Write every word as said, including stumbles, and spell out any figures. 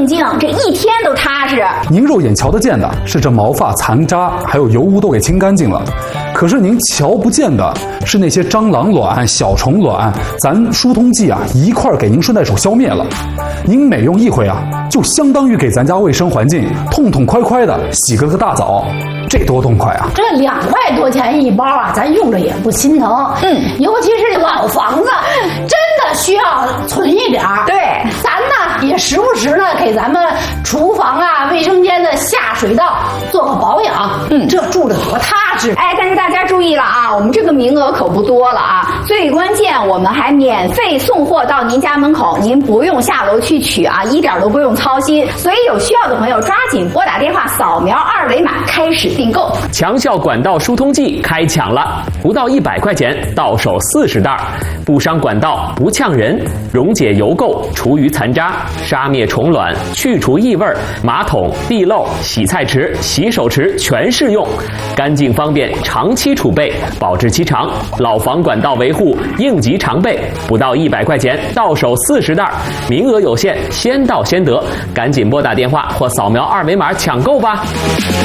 净净，这一天都踏实。 您肉眼瞧得见的是这毛发残渣还有油污都给清干净了，可是您瞧不见的是那些蟑螂卵、小虫卵，咱疏通剂啊一块儿给您顺带手消灭了。您每用一回啊，就相当于给咱家卫生环境痛痛快快的洗个个大澡，这多痛快啊！ 这两块多钱一包啊，咱用着也不心疼。嗯，尤其是老房子，真的需要存一点儿。 对， 咱呢也时不时呢给咱们厨房啊、卫生间的下水道做个保养。嗯，这住着多踏实。 哎，但是大家注意了啊，我们这个名额可不多了啊。最关键，我们还免费送货到您家门口，您不用下楼去取啊，一点都不用操心。所以有需要的朋友抓紧拨打电话，扫描二维码开始订购。 强效管道疏通剂开抢了，不到一百块钱到手四十袋，不伤管道，不呛人，溶解油垢，除余残渣，杀灭虫卵，去除异味，马桶、地漏、洗菜池、洗手池全适用，干净方便，长期储备，保质期长，老房管道维护应急常备，不到一百块钱到手四十袋，名额有限，先到先得，赶紧拨打电话或扫描二维码抢购吧。